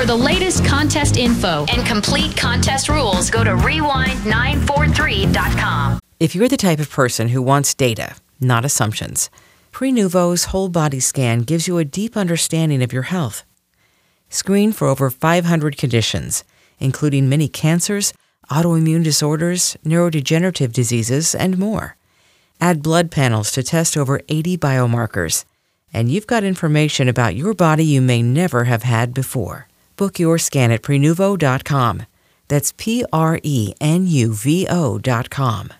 For the latest contest info and complete contest rules, go to rewind943.com. If you're the type of person who wants data, not assumptions, Prenuvo's whole body scan gives you a deep understanding of your health. Screen for over 500 conditions, including many cancers, autoimmune disorders, neurodegenerative diseases, and more. Add blood panels to test over 80 biomarkers, and you've got information about your body you may never have had before. Book your scan at Prenuvo.com. That's Prenuvo.com.